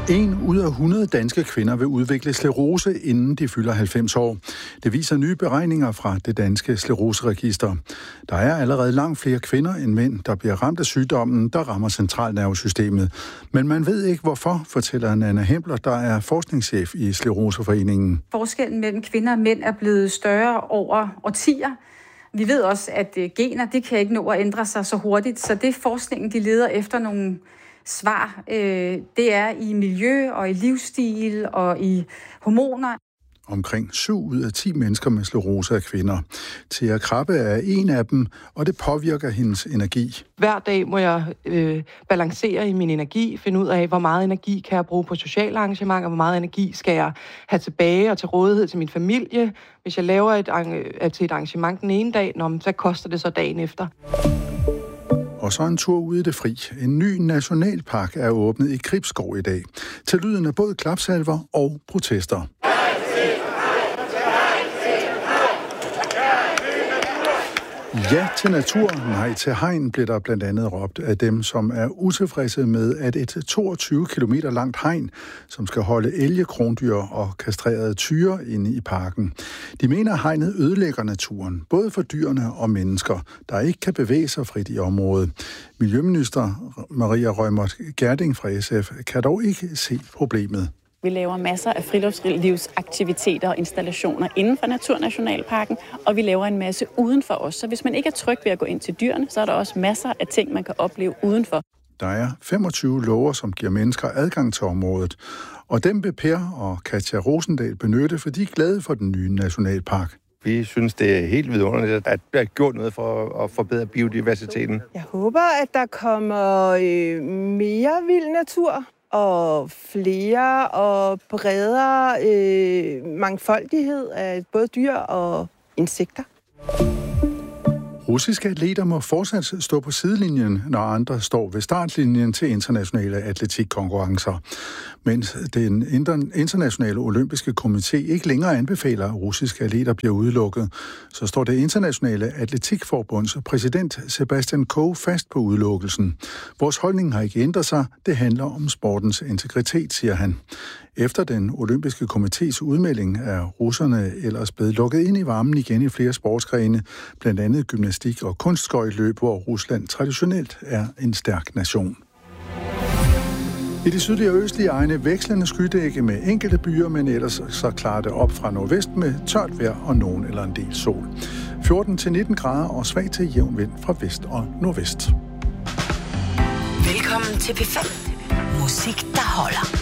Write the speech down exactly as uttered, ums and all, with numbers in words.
En ud af hundrede danske kvinder vil udvikle sklerose, inden de fylder halvfems år. Det viser nye beregninger fra det danske skleroseregister. Der er allerede langt flere kvinder end mænd, der bliver ramt af sygdommen, der rammer centralnervesystemet. Men man ved ikke hvorfor, fortæller Nanna Hempler, der er forskningschef i Skleroseforeningen. Forskellen mellem kvinder og mænd er blevet større over årtier. Vi ved også, at gener det kan ikke nå at ændre sig så hurtigt, så det forskningen de leder efter nogle svar, øh, det er i miljø og i livsstil og i hormoner. Omkring syv ud af ti mennesker med sklerose er kvinder. Thea Krabbe er en af dem, og det påvirker hendes energi. Hver dag må jeg øh, balancere i min energi, finde ud af, hvor meget energi kan jeg bruge på sociale arrangementer, hvor meget energi skal jeg have tilbage og til rådighed til min familie. Hvis jeg laver et, øh, til et arrangement den ene dag, nå, så koster det så dagen efter. Og så en tur ude i det fri. En ny nationalpark er åbnet i Gribskov i dag. Til lyden af både klapsalver og protester. Ja til natur, nej til hegn, blev der blandt andet råbt af dem, som er utilfredse med, at et toogtyve kilometer langt hegn, som skal holde elge, krondyr og kastrerede tyre inde i parken. De mener, at hegnet ødelægger naturen, både for dyrene og mennesker, der ikke kan bevæge sig frit i området. Miljøminister Maria Reumert Gjerding fra S F kan dog ikke se problemet. Vi laver masser af friluftslivsaktiviteter og installationer inden for Naturnationalparken, og vi laver en masse udenfor os. Så hvis man ikke er tryg ved at gå ind til dyrene, så er der også masser af ting, man kan opleve udenfor. Der er femogtyve lover, som giver mennesker adgang til området, og dem vil Per og Katja Rosendal benytte, for de er glade for den nye nationalpark. Vi synes, det er helt vidunderligt, at der er gjort noget for at forbedre biodiversiteten. Jeg håber, at der kommer øh, mere vild natur. Og flere og bredere øh, mangfoldighed af både dyr og insekter. Russiske atleter må fortsat stå på sidelinjen, når andre står ved startlinjen til internationale atletikkonkurrencer. Mens den internationale olympiske komité ikke længere anbefaler, at russiske atleter bliver udelukket, så står det internationale atletikforbunds præsident Sebastian Coe fast på udelukkelsen. Vores holdning har ikke ændret sig. Det handler om sportens integritet, siger han. Efter den olympiske komités udmelding er russerne ellers blevet lukket ind i varmen igen i flere sportsgrene, blandt andet gymnastik og kunstskøjteløb, hvor Rusland traditionelt er en stærk nation. I de sydlige og østlige egne vekslende skydække med enkelte byer, men ellers så klarer det op fra nordvest med tørt vejr og nogen eller en del sol. fjorten til nitten grader og svag til jævn vind fra vest og nordvest. Velkommen til P fem. Musik, der holder.